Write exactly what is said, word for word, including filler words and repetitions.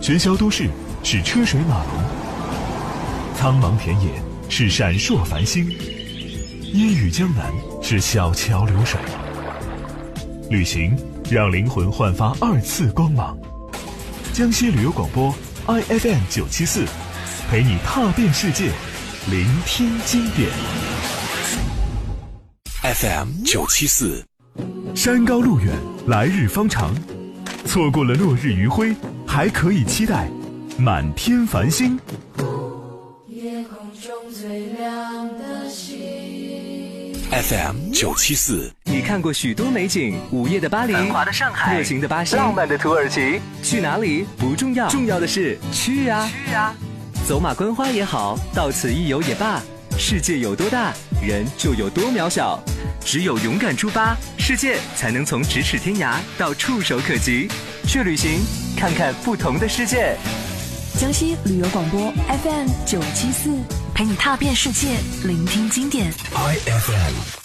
喧嚣都市是车水马龙，苍茫田野是闪烁繁星，烟雨江南是小桥流水。旅行让灵魂焕发二次光芒。江西旅游广播 I F M 九七四，陪你踏遍世界，聆听经典。 F M 九七四， 山高路远，来日方长。错过了落日余晖，还可以期待满天繁星。 夜空中最亮的星。 F M 九七四， 你看过许多美景，午夜的巴黎，繁华的上海，热情的巴西，浪漫的土耳其。去哪里不重要，重要的是去啊！去啊！走马观花也好，到此一游也罢，世界有多大，人就有多渺小。只有勇敢出发，世界才能从咫尺天涯到触手可及。去旅行，看看不同的世界。 江西旅游广播 F M 九七四，陪你踏遍世界，聆听经典。 I F M